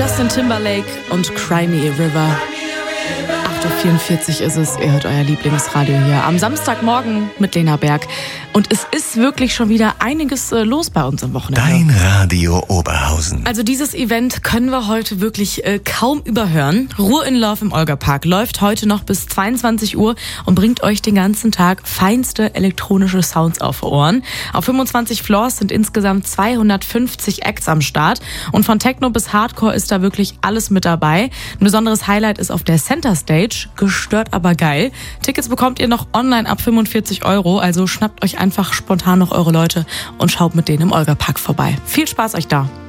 Justin Timberlake und Cry Me a River. 8.44 Uhr ist es, ihr hört euer Lieblingsradio hier am Samstagmorgen mit Lena Berg. Und es ist wirklich schon wieder einiges los bei uns am Wochenende. Dein Radio Oberhausen. Also dieses Event können wir heute wirklich kaum überhören. Ruhr in Love im Olga-Park läuft heute noch bis 22 Uhr und bringt euch den ganzen Tag feinste elektronische Sounds auf Ohren. Auf 25 Floors sind insgesamt 250 Acts am Start. Und von Techno bis Hardcore ist da wirklich alles mit dabei. Ein besonderes Highlight ist auf der Center Stage. Gestört, aber geil. Tickets bekommt ihr noch online ab 45 €, also schnappt euch einfach spontan noch eure Leute und schaut mit denen im Olga-Park vorbei. Viel Spaß euch da!